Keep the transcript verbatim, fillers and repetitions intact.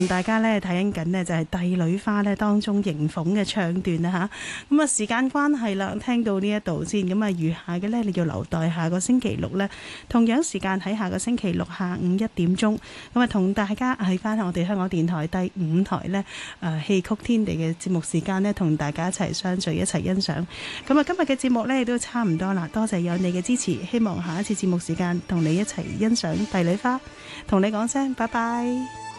大家咧睇緊呢就係《帝女花》咧當中迎鳳嘅唱段啦吓，咁啊時間關係啦，聽到呢一度先，咁啊餘下嘅呢，你要留待下個星期六呢，同樣時間喺下個星期六下午一點鐘，咁啊同大家喺翻我哋香港電台第五台呢誒戲曲天地嘅節目時間呢，同大家一齊相聚一齊欣賞。咁啊今日嘅節目呢，亦都差唔多啦，多謝有你嘅支持，希望下一次節目時間同你一齊欣賞《帝女花》，同你講聲拜拜。